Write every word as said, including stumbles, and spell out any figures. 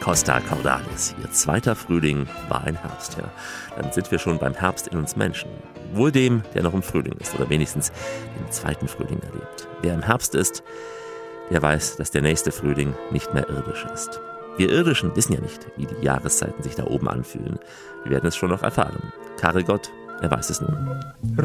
Costa Cordalis. Ihr zweiter Frühling war ein Herbst, ja. Dann sind wir schon beim Herbst in uns Menschen. Wohl dem, der noch im Frühling ist oder wenigstens den zweiten Frühling erlebt. Wer im Herbst ist, der weiß, dass der nächste Frühling nicht mehr irdisch ist. Wir Irdischen wissen ja nicht, wie die Jahreszeiten sich da oben anfühlen. Wir werden es schon noch erfahren. Karel Gott, er weiß es nun.